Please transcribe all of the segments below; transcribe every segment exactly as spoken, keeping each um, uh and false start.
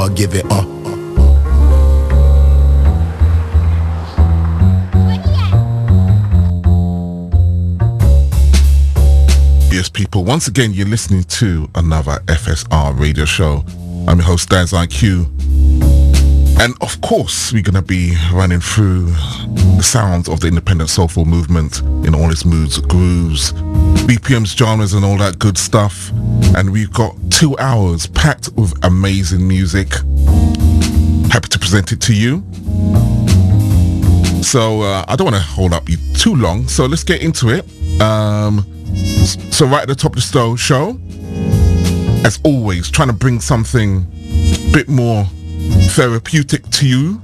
I'll give it up. Yes, people, once again, you're listening to another F S R radio show. I'm your host, Daz I Q. And of course, we're going to be running through the sounds of the independent soulful movement in all its moods, grooves, B P Ms, genres, and all that good stuff. And we've got two hours packed with amazing music. Happy to present it to you. So uh, I don't want to hold up you too long. So let's get into it. Um, so right at the top of the show, as always, trying to bring something a bit more therapeutic to you,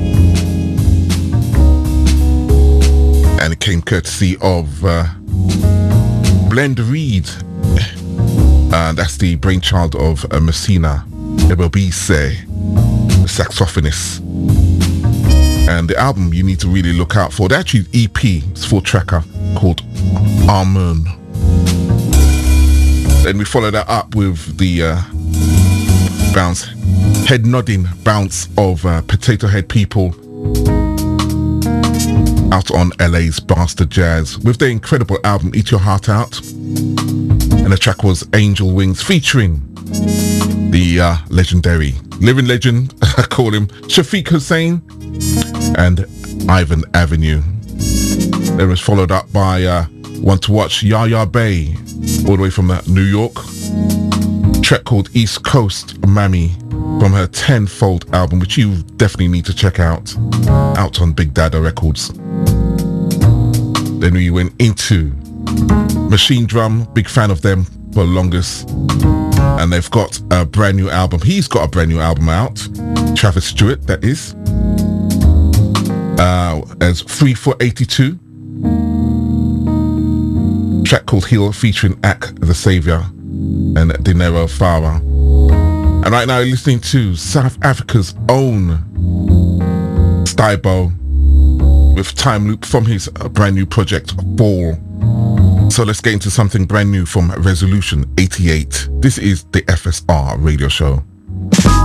and it came courtesy of uh, Blend Reed. Uh, that's the brainchild of uh, Messina Ebobise, the saxophonist. And the album you need to really look out for. They're actually E P, it's a full tracker called Amen. Then we follow that up with the uh, bounce, head nodding bounce of uh, Potato Head People out on L A's Bastard Jazz with their incredible album Eat Your Heart Out. And the track was Angel Wings featuring the uh, legendary living legend, I call him Shafiq Hussein and Ivan Avenue. It was followed up by uh, One to Watch Yaya Bay, all the way from uh, New York. Track called East Coast Mammy from her Tenfold album, which you definitely need to check out, out on Big Dada Records. Then we went into Machine Drum, big fan of them for the longest, and they've got a brand new album. He's got a brand new album out, Travis Stewart, that is, uh, as three for eighty-two. Track called Heal featuring Ak the Saviour and Dinero Farah. And right now you're listening to South Africa's own Stybo with Time Loop from his brand new project Ball. So let's get into something brand new from Resolution eighty-eight. This is the F S R radio show.